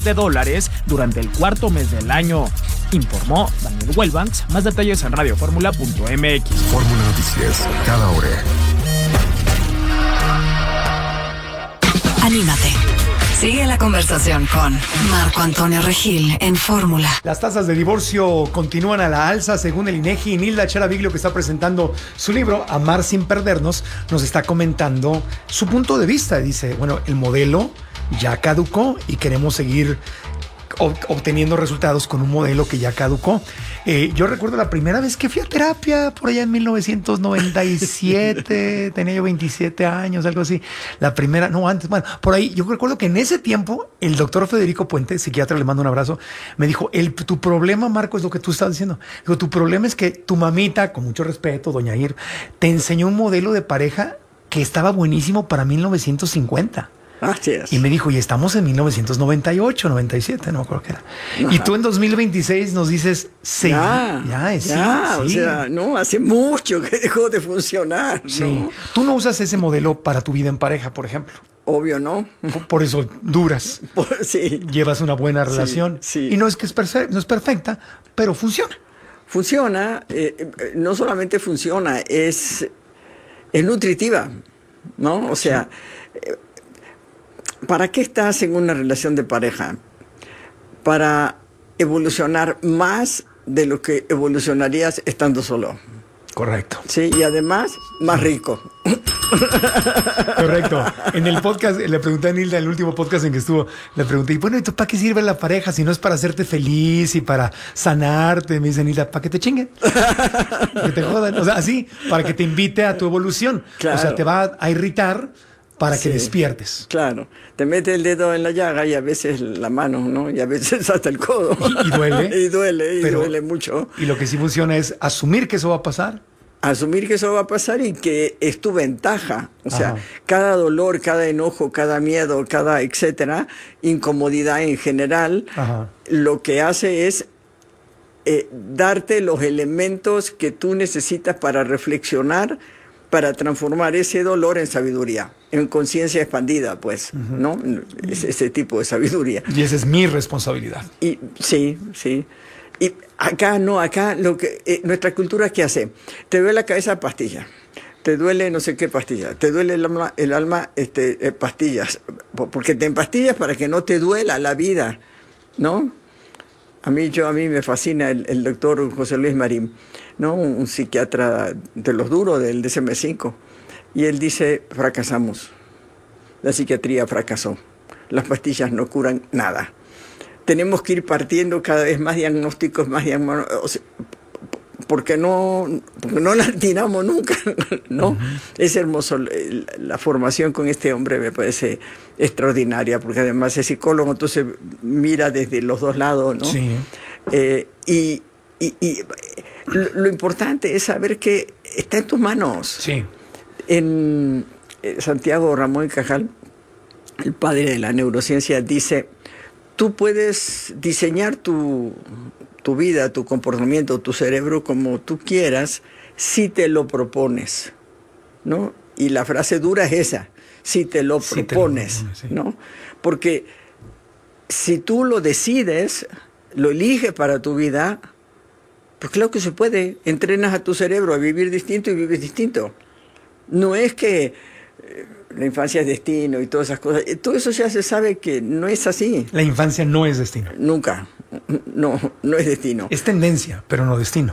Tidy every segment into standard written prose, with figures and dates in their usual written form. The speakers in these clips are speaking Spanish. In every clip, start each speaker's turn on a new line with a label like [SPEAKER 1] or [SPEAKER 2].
[SPEAKER 1] $1,000,000 durante el cuarto mes del año. Informó Daniel Wellbanks. Más detalles en radioformula.mx.
[SPEAKER 2] Fórmula Noticias, cada hora.
[SPEAKER 3] Anímate. Sigue la conversación con Marco Antonio Regil en Fórmula.
[SPEAKER 4] Las tasas de divorcio continúan a la alza según el INEGI. Nilda Charaviglio, que está presentando su libro Amar sin perdernos, nos está comentando su punto de vista. Dice, bueno, el modelo ya caducó y queremos seguir obteniendo resultados con un modelo que ya caducó. Yo recuerdo la primera vez que fui a terapia por allá en 1997, tenía yo 27 años, algo así. La primera, no, antes, bueno, por ahí. Yo recuerdo que en ese tiempo el doctor Federico Puente, psiquiatra, le mando un abrazo, me dijo, tu problema, Marco, es lo que tú estás diciendo. Digo, tu problema es que tu mamita, con mucho respeto, doña Ir, te enseñó un modelo de pareja que estaba buenísimo para 1950.
[SPEAKER 5] Así es.
[SPEAKER 4] Y me dijo, y estamos en 1998, 97, no me acuerdo qué era. Ajá. Y tú en 2026 nos dices, sí, sí.
[SPEAKER 5] O sea, no, hace mucho que dejó de funcionar.
[SPEAKER 4] Sí.
[SPEAKER 5] ¿No?
[SPEAKER 4] Tú no usas ese modelo para tu vida en pareja, por ejemplo.
[SPEAKER 5] Obvio, ¿no?
[SPEAKER 4] Por eso duras.
[SPEAKER 5] Sí.
[SPEAKER 4] Llevas una buena relación.
[SPEAKER 5] Sí.
[SPEAKER 4] Y no es que no es perfecta, pero funciona.
[SPEAKER 5] Funciona, no solamente funciona, es nutritiva, ¿no? O sea, ¿para qué estás en una relación de pareja? Para evolucionar más de lo que evolucionarías estando solo.
[SPEAKER 4] Correcto.
[SPEAKER 5] Sí, y además, más rico.
[SPEAKER 4] Correcto. En el podcast, le pregunté a Nilda, en el último podcast en que estuvo, le pregunté, bueno, ¿y tú para qué sirve la pareja si no es para hacerte feliz y para sanarte? Me dice Nilda, para que te chinguen, que te jodan. O sea, así, para que te invite a tu evolución. Claro. O sea, te va a irritar para que despiertes.
[SPEAKER 5] Claro. Te mete el dedo en la llaga y a veces la mano, ¿no? Y a veces hasta el codo.
[SPEAKER 4] Y duele.
[SPEAKER 5] y duele mucho.
[SPEAKER 4] Y lo que sí funciona es asumir que eso va a pasar.
[SPEAKER 5] Asumir que eso va a pasar y que es tu ventaja. O sea, cada dolor, cada enojo, cada miedo, cada etcétera, incomodidad en general, lo que hace es darte los elementos que tú necesitas para reflexionar, para transformar ese dolor en sabiduría, en conciencia expandida, pues, ¿no? Ese tipo de sabiduría.
[SPEAKER 4] Y esa es mi responsabilidad.
[SPEAKER 5] Y sí. Y acá lo que nuestra cultura, ¿qué hace? Te duele la cabeza, pastilla. Te duele no sé qué pastilla. Te duele el alma, pastillas. Porque te empastillas para que no te duela la vida, ¿no? A mí me fascina el doctor José Luis Marín, ¿no? Un psiquiatra de los duros del DSM-5. Y él dice, fracasamos. La psiquiatría fracasó. Las pastillas no curan nada. Tenemos que ir partiendo cada vez más diagnósticos, porque no la atinamos nunca, ¿no? Es hermoso. La formación con este hombre me parece extraordinaria, porque además es psicólogo, entonces mira desde los dos lados, ¿no?
[SPEAKER 4] Sí.
[SPEAKER 5] Y lo importante es saber que está en tus manos.
[SPEAKER 4] Sí.
[SPEAKER 5] En Santiago Ramón y Cajal, el padre de la neurociencia, dice, tú puedes diseñar tu vida, tu comportamiento, tu cerebro como tú quieras, si te lo propones, ¿no? Y la frase dura es esa, si te lo propones, ¿no? Porque si tú lo decides, lo eliges para tu vida, pues claro que se puede. Entrenas a tu cerebro a vivir distinto y vives distinto. No es que la infancia es destino y todas esas cosas. Todo eso ya se sabe que no es así.
[SPEAKER 4] La infancia no es destino.
[SPEAKER 5] Nunca. No es destino.
[SPEAKER 4] Es tendencia, pero no destino.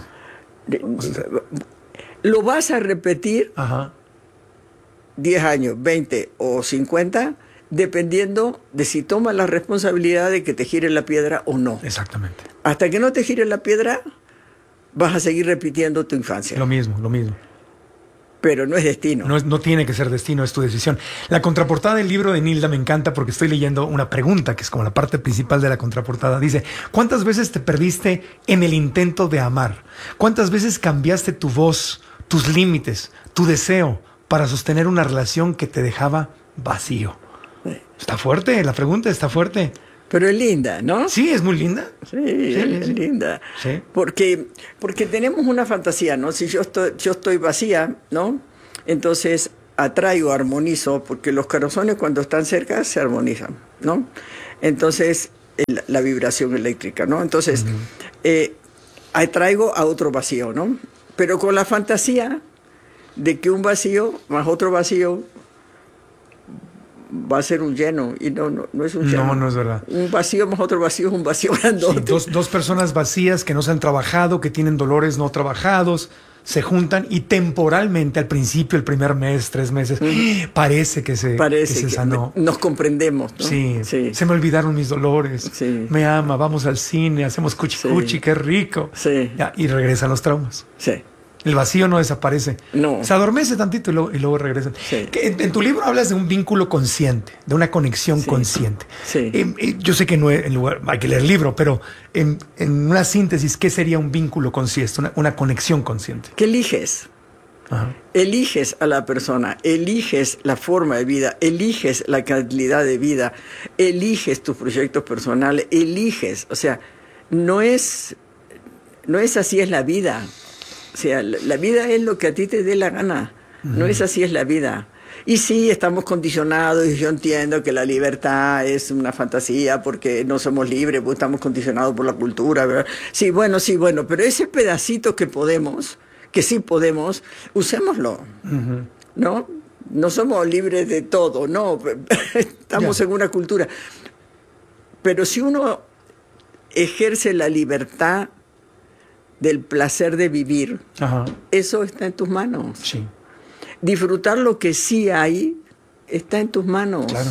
[SPEAKER 5] Lo vas a repetir 10 años, 20 o 50, dependiendo de si tomas la responsabilidad de que te gire la piedra o no.
[SPEAKER 4] Exactamente.
[SPEAKER 5] Hasta que no te gire la piedra, vas a seguir repitiendo tu infancia.
[SPEAKER 4] Lo mismo.
[SPEAKER 5] Pero no es destino.
[SPEAKER 4] No tiene que ser destino, es tu decisión. La contraportada del libro de Nilda me encanta porque estoy leyendo una pregunta que es como la parte principal de la contraportada. Dice, ¿cuántas veces te perdiste en el intento de amar? ¿Cuántas veces cambiaste tu voz, tus límites, tu deseo para sostener una relación que te dejaba vacío? Está fuerte, la pregunta está fuerte.
[SPEAKER 5] Pero es linda, ¿no?
[SPEAKER 4] Sí, es muy linda.
[SPEAKER 5] Sí, es linda.
[SPEAKER 4] Sí.
[SPEAKER 5] Porque tenemos una fantasía, ¿no? Si yo estoy vacía, ¿no? Entonces atraigo, armonizo, porque los corazones cuando están cerca se armonizan, ¿no? Entonces la vibración eléctrica, ¿no? Entonces, atraigo a otro vacío, ¿no? Pero con la fantasía de que un vacío más otro vacío va a ser un lleno, y no es un lleno.
[SPEAKER 4] No es verdad.
[SPEAKER 5] Un vacío más otro vacío es un vacío grandote.
[SPEAKER 4] Sí, dos personas vacías que no se han trabajado, que tienen dolores no trabajados, se juntan y temporalmente, al principio, el primer mes, 3 meses, parece que se sanó.
[SPEAKER 5] Nos comprendemos, ¿no?
[SPEAKER 4] Sí, se me olvidaron mis dolores, me ama, vamos al cine, hacemos cuchi, qué rico.
[SPEAKER 5] Sí.
[SPEAKER 4] Ya, y regresan los traumas.
[SPEAKER 5] Sí.
[SPEAKER 4] El vacío no desaparece.
[SPEAKER 5] No.
[SPEAKER 4] Se adormece tantito y luego regresan.
[SPEAKER 5] Sí.
[SPEAKER 4] En tu libro hablas de un vínculo consciente, de una conexión consciente.
[SPEAKER 5] Sí.
[SPEAKER 4] Yo sé que no es, hay que leer el libro, pero en una síntesis, ¿qué sería un vínculo consciente, una conexión consciente?
[SPEAKER 5] ¿Qué eliges?
[SPEAKER 4] Ajá.
[SPEAKER 5] Eliges a la persona, eliges la forma de vida, eliges la calidad de vida, eliges tus proyectos personales, eliges. O sea, no es así es la vida. O sea, la vida es lo que a ti te dé la gana. No es así es la vida. Y sí, estamos condicionados, y yo entiendo que la libertad es una fantasía porque no somos libres, porque estamos condicionados por la cultura, ¿verdad? Sí, bueno, pero ese pedacito que sí podemos, usémoslo, ¿no? No somos libres de todo, no, estamos en una cultura. Pero si uno ejerce la libertad del placer de vivir, eso está en tus manos.
[SPEAKER 4] Sí.
[SPEAKER 5] Disfrutar lo que sí hay está en tus manos.
[SPEAKER 4] Claro.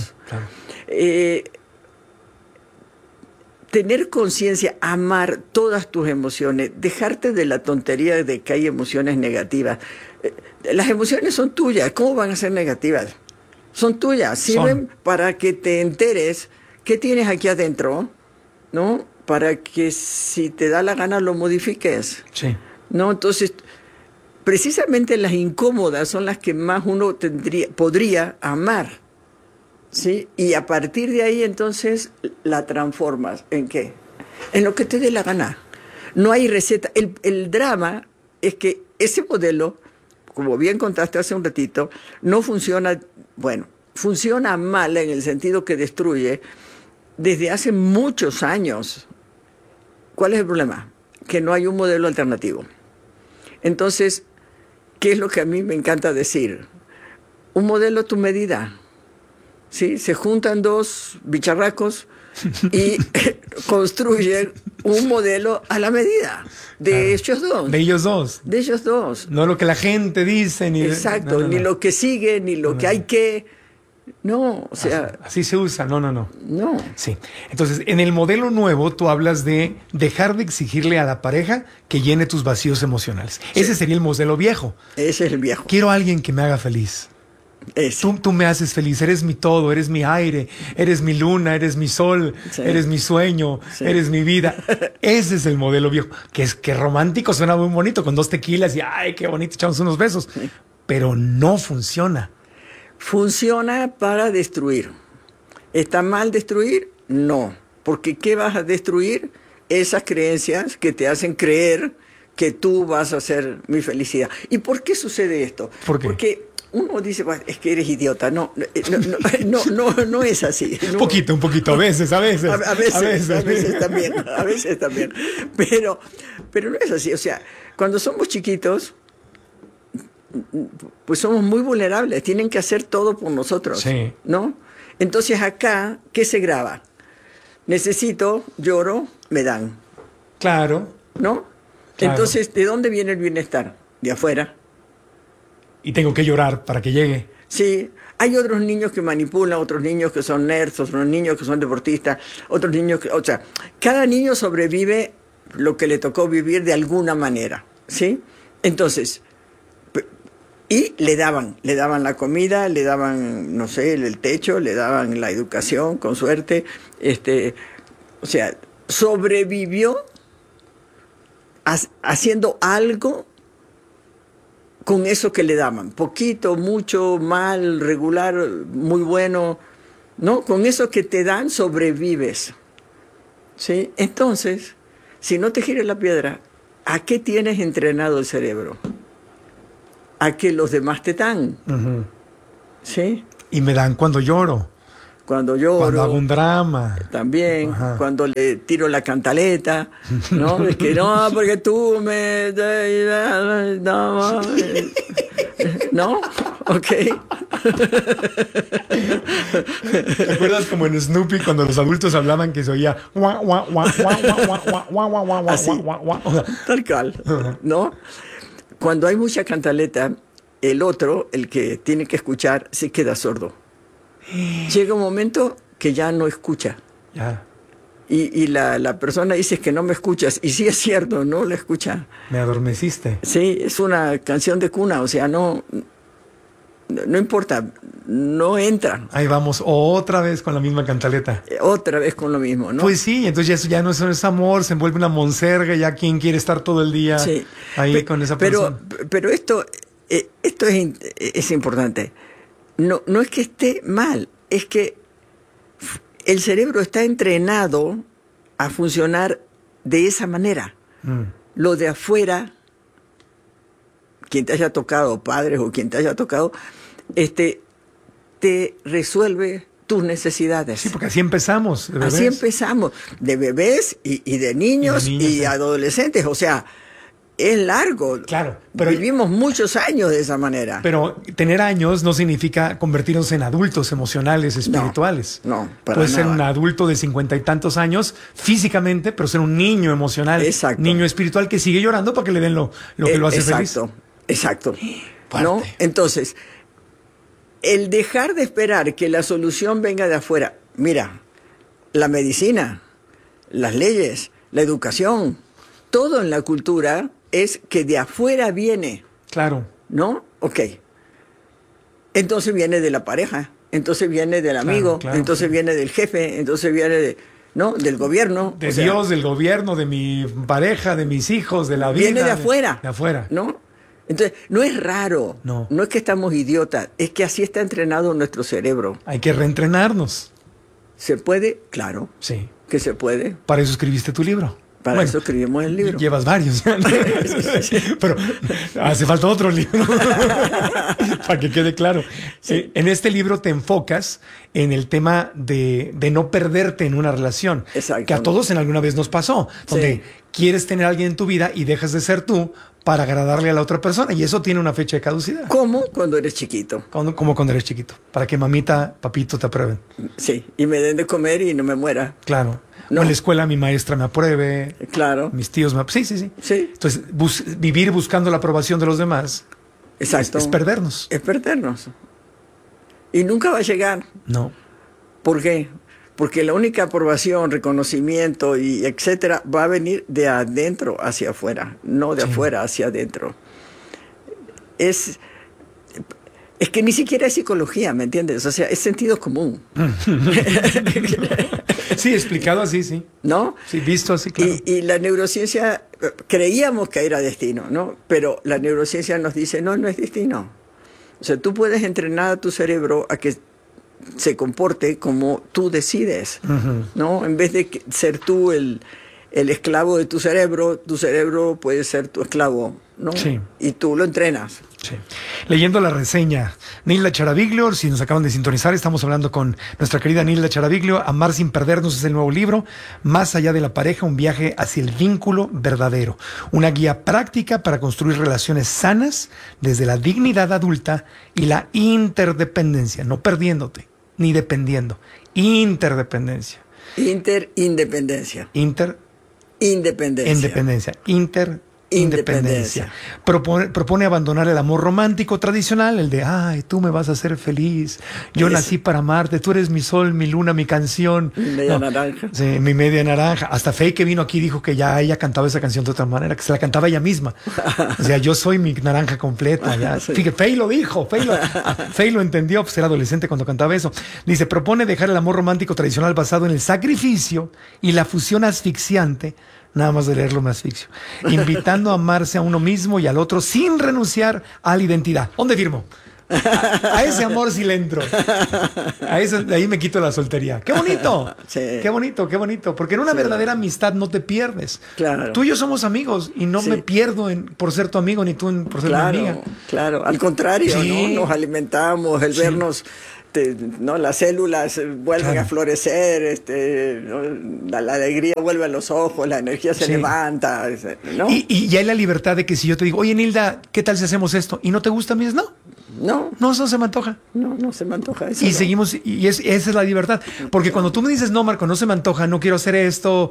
[SPEAKER 5] Tener conciencia, amar todas tus emociones, dejarte de la tontería de que hay emociones negativas. Las emociones son tuyas, ¿cómo van a ser negativas? Son tuyas, sirven para que te enteres qué tienes aquí adentro, ¿no? Para que si te da la gana lo modifiques.
[SPEAKER 4] Sí.
[SPEAKER 5] ¿No? Entonces, precisamente las incómodas son las que más uno podría amar, ¿sí? Y a partir de ahí, entonces, la transformas. ¿En qué? En lo que te dé la gana. No hay receta. El drama es que ese modelo, como bien contaste hace un ratito, no funciona, funciona mal en el sentido que destruye desde hace muchos años. ¿Cuál es el problema? Que no hay un modelo alternativo. Entonces, ¿qué es lo que a mí me encanta decir? Un modelo a tu medida. ¿Sí? Se juntan 2 bicharracos y construyen un modelo a la medida de ellos dos.
[SPEAKER 4] De ellos dos.
[SPEAKER 5] De ellos dos.
[SPEAKER 4] No lo que la gente dice.
[SPEAKER 5] Exacto, ni lo que sigue, ni lo que hay que... No, o sea...
[SPEAKER 4] Así se usa, no.
[SPEAKER 5] No.
[SPEAKER 4] Sí. Entonces, en el modelo nuevo, tú hablas de dejar de exigirle a la pareja que llene tus vacíos emocionales. Sí. Ese sería el modelo viejo.
[SPEAKER 5] Ese es el viejo.
[SPEAKER 4] Quiero a alguien que me haga feliz. Tú me haces feliz, eres mi todo, eres mi aire, eres mi luna, eres mi sol, eres mi sueño, eres mi vida. Ese es el modelo viejo. Que romántico, suena muy bonito, con 2 tequilas y ¡ay, qué bonito! Echamos unos besos. Sí. Pero no funciona.
[SPEAKER 5] Funciona para destruir. ¿Está mal destruir? No. Porque ¿qué vas a destruir? Esas creencias que te hacen creer que tú vas a ser mi felicidad. ¿Y por qué sucede esto?
[SPEAKER 4] ¿Por qué?
[SPEAKER 5] Porque uno dice, es que eres idiota. No es así. No.
[SPEAKER 4] Un poquito, a veces. A veces
[SPEAKER 5] también. Pero no es así. O sea, cuando somos chiquitos, pues somos muy vulnerables, tienen que hacer todo por nosotros, ¿no? Entonces acá, ¿qué se graba? Necesito, lloro, me dan.
[SPEAKER 4] Claro.
[SPEAKER 5] ¿No? Claro. Entonces, ¿de dónde viene el bienestar? De afuera.
[SPEAKER 4] Y tengo que llorar para que llegue.
[SPEAKER 5] Sí. Hay otros niños que manipulan, otros niños que son nerds, otros niños que son deportistas, otros niños que... O sea, cada niño sobrevive lo que le tocó vivir de alguna manera, ¿sí? Entonces... Y le daban la comida, le daban, no sé, el techo, le daban la educación, con suerte. O sea, sobrevivió haciendo algo con eso que le daban. Poquito, mucho, mal, regular, muy bueno, ¿no? Con eso que te dan, sobrevives. ¿Sí? Entonces, si no te gires la piedra, ¿a qué tienes entrenado el cerebro? A que los demás te dan.
[SPEAKER 4] Uh-huh.
[SPEAKER 5] ¿Sí?
[SPEAKER 4] Y me dan cuando lloro.
[SPEAKER 5] cuando lloro.
[SPEAKER 4] Cuando hago un drama.
[SPEAKER 5] También,
[SPEAKER 4] Ajá.
[SPEAKER 5] cuando le tiro la cantaleta, ¿no? Es que no, porque tú me... No, ¿no? Ok.
[SPEAKER 4] ¿Te acuerdas como en Snoopy cuando los adultos hablaban que se oía guau, guau, guau, guau, guau, guau, guau, guau, guau, guau,
[SPEAKER 5] Así.
[SPEAKER 4] guau, guau, guau?
[SPEAKER 5] Tal cual, ¿no? Cuando hay mucha cantaleta, el otro, el que tiene que escuchar, se queda sordo. Llega un momento que ya no escucha.
[SPEAKER 4] Ya,
[SPEAKER 5] Y la persona dice que no me escuchas. Y sí es cierto, no la escucha.
[SPEAKER 4] me adormeciste.
[SPEAKER 5] Sí, es una canción de cuna, o sea, no importa, no entra.
[SPEAKER 4] Ahí vamos, otra vez con la misma cantaleta.
[SPEAKER 5] Otra vez con lo mismo, ¿no?
[SPEAKER 4] Pues sí, entonces ya no es amor, se envuelve una monserga, ya quien quiere estar todo el día
[SPEAKER 5] Sí.
[SPEAKER 4] ahí con esa persona.
[SPEAKER 5] Pero esto es importante. No es que esté mal, es que el cerebro está entrenado a funcionar de esa manera. Lo de afuera, quien te haya tocado, padres o quien te haya tocado, te resuelve tus necesidades.
[SPEAKER 4] Sí, porque así empezamos. De bebés.
[SPEAKER 5] Así empezamos, de bebés y de niños y
[SPEAKER 4] sí.
[SPEAKER 5] adolescentes, o sea, es largo.
[SPEAKER 4] Claro, pero
[SPEAKER 5] vivimos muchos años de esa manera.
[SPEAKER 4] Pero tener años no significa convertirnos en adultos emocionales, espirituales.
[SPEAKER 5] No, para
[SPEAKER 4] Puedes ser
[SPEAKER 5] nada.
[SPEAKER 4] un adulto de 50 y tantos años físicamente, pero ser un niño emocional,
[SPEAKER 5] Exacto.
[SPEAKER 4] niño espiritual que sigue llorando para que le den lo que lo hace feliz.
[SPEAKER 5] Exacto.
[SPEAKER 4] Fuerte.
[SPEAKER 5] ¿No? Entonces, el dejar de esperar que la solución venga de afuera. Mira, la medicina, las leyes, la educación, todo en la cultura es que de afuera viene,
[SPEAKER 4] Claro.
[SPEAKER 5] ¿no? Ok. Entonces viene de la pareja, entonces viene del amigo,
[SPEAKER 4] claro,
[SPEAKER 5] entonces
[SPEAKER 4] sí.
[SPEAKER 5] viene del jefe, entonces viene ¿no? Del gobierno.
[SPEAKER 4] De
[SPEAKER 5] o sea,
[SPEAKER 4] Dios, del gobierno, de mi pareja, de mis hijos, de la vida.
[SPEAKER 5] viene de afuera.
[SPEAKER 4] De afuera.
[SPEAKER 5] ¿No? Entonces, no es raro.
[SPEAKER 4] No.
[SPEAKER 5] No es que estamos idiotas, es que así está entrenado nuestro cerebro.
[SPEAKER 4] Hay que reentrenarnos.
[SPEAKER 5] ¿Se puede? Claro
[SPEAKER 4] Sí.
[SPEAKER 5] que se puede.
[SPEAKER 4] Para eso escribiste tu libro.
[SPEAKER 5] Para
[SPEAKER 4] Bueno,
[SPEAKER 5] eso escribimos el libro.
[SPEAKER 4] Llevas varios. Pero hace falta otro libro. Para que quede claro.
[SPEAKER 5] Sí.
[SPEAKER 4] En este libro te enfocas en el tema de no perderte en una relación.
[SPEAKER 5] Exacto.
[SPEAKER 4] Que a todos en alguna vez nos pasó. Donde
[SPEAKER 5] Sí.
[SPEAKER 4] quieres tener a alguien en tu vida y dejas de ser tú para agradarle a la otra persona. Y eso tiene una fecha de caducidad.
[SPEAKER 5] ¿Cómo? Cuando eres chiquito.
[SPEAKER 4] Como cuando eres chiquito. Para que mamita, papito te aprueben.
[SPEAKER 5] Sí, y me den de comer y no me muera.
[SPEAKER 4] Claro.
[SPEAKER 5] No.
[SPEAKER 4] O en la escuela mi maestra me apruebe.
[SPEAKER 5] Claro.
[SPEAKER 4] Mis tíos me... Sí, sí, sí.
[SPEAKER 5] Sí.
[SPEAKER 4] Entonces, vivir buscando la aprobación de los demás
[SPEAKER 5] Exacto.
[SPEAKER 4] es perdernos.
[SPEAKER 5] Es perdernos. Y nunca va a llegar.
[SPEAKER 4] No.
[SPEAKER 5] ¿Por qué? Porque la única aprobación, reconocimiento y etcétera va a venir de adentro hacia afuera, no de afuera hacia adentro. Es que ni siquiera es psicología, ¿me entiendes? O sea, es sentido común.
[SPEAKER 4] Sí, explicado así, sí.
[SPEAKER 5] ¿No?
[SPEAKER 4] Sí, visto así, claro.
[SPEAKER 5] Y la neurociencia, creíamos que era destino, ¿no? Pero la neurociencia nos dice, no es destino. O sea, tú puedes entrenar a tu cerebro a que se comporte como tú decides, ¿no? En vez de ser tú el esclavo de tu cerebro puede ser tu esclavo, ¿no?
[SPEAKER 4] Sí.
[SPEAKER 5] Y tú lo entrenas.
[SPEAKER 4] Sí. Leyendo la reseña, Nilda Charaviglio, si nos acaban de sintonizar, estamos hablando con nuestra querida Nilda Charaviglio. Amar sin perdernos es el nuevo libro. Más allá de la pareja, un viaje hacia el vínculo verdadero. Una guía práctica para construir relaciones sanas desde la dignidad adulta y la interdependencia, no perdiéndote ni dependiendo. Interdependencia.
[SPEAKER 5] Independencia.
[SPEAKER 4] Independencia. Independencia. Propone abandonar el amor romántico tradicional, el de, ay, tú me vas a hacer feliz, yo nací para amarte, tú eres mi sol, mi luna, mi canción.
[SPEAKER 5] Media naranja.
[SPEAKER 4] Sí, mi media naranja. Hasta Faye, que vino aquí, dijo que ya ella cantaba esa canción de otra manera, que se la cantaba ella misma. O sea, yo soy mi naranja completa. Ya.
[SPEAKER 5] Sí.
[SPEAKER 4] Fíjate, Faye lo dijo, Faye lo entendió, pues era adolescente cuando cantaba eso. Dice, propone dejar el amor romántico tradicional basado en el sacrificio y la fusión asfixiante. Nada más de leerlo me asfixio. Invitando a amarse a uno mismo y al otro sin renunciar a la identidad. ¿Dónde firmo? A ese amor sí le entro. De ahí me quito la soltería. ¡Qué bonito!
[SPEAKER 5] Sí.
[SPEAKER 4] ¡Qué bonito, qué bonito! Porque en una verdadera amistad no te pierdes.
[SPEAKER 5] Claro.
[SPEAKER 4] Tú y yo somos amigos y no
[SPEAKER 5] Sí.
[SPEAKER 4] me pierdo por ser tu amigo ni tú por ser mi amiga.
[SPEAKER 5] Claro. Al contrario,
[SPEAKER 4] Sí.
[SPEAKER 5] ¿no? Nos alimentamos, el
[SPEAKER 4] Sí.
[SPEAKER 5] vernos ¿no? Las células vuelven
[SPEAKER 4] Claro.
[SPEAKER 5] a florecer, ¿no? La alegría vuelve a los ojos, la energía se
[SPEAKER 4] Sí.
[SPEAKER 5] levanta, ¿no?
[SPEAKER 4] Y hay la libertad de que si yo te digo, oye, Nilda, ¿qué tal si hacemos esto? ¿Y no te gusta? Me dices, no, eso se me antoja.
[SPEAKER 5] No se me antoja eso.
[SPEAKER 4] Y
[SPEAKER 5] no.
[SPEAKER 4] seguimos, esa es la libertad. Porque cuando tú me dices, no, Marco, no se me antoja, no quiero hacer esto,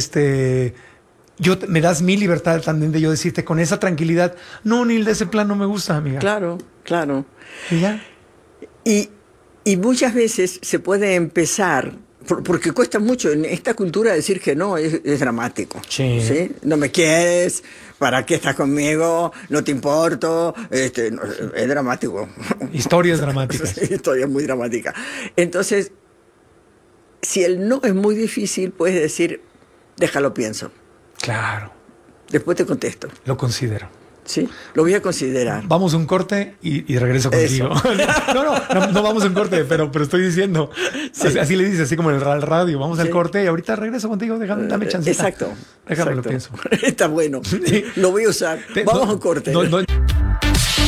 [SPEAKER 4] me das mi libertad también de yo decirte con esa tranquilidad, no, Nilda, ese plan no me gusta, amiga.
[SPEAKER 5] Claro.
[SPEAKER 4] Y ya.
[SPEAKER 5] Y muchas veces se puede empezar, porque cuesta mucho en esta cultura decir que no, es dramático.
[SPEAKER 4] Sí.
[SPEAKER 5] No me quieres, ¿para qué estás conmigo? No te importo, no, es dramático.
[SPEAKER 4] Historias dramáticas.
[SPEAKER 5] Sí, historia muy dramática. Entonces, si el no es muy difícil, puedes decir, déjalo pienso,
[SPEAKER 4] Claro,
[SPEAKER 5] después te contesto.
[SPEAKER 4] lo considero.
[SPEAKER 5] ¿Sí? Lo voy a considerar.
[SPEAKER 4] Vamos a un corte y regreso contigo. No vamos a un corte, pero estoy diciendo.
[SPEAKER 5] Sí.
[SPEAKER 4] Así le dices, así como en el radio. Vamos al
[SPEAKER 5] Sí.
[SPEAKER 4] corte y ahorita regreso contigo. Dame chancita.
[SPEAKER 5] Exacto.
[SPEAKER 4] Déjame, lo
[SPEAKER 5] exacto.
[SPEAKER 4] pienso.
[SPEAKER 5] Está bueno. Lo voy a usar. Vamos a un corte.
[SPEAKER 4] No.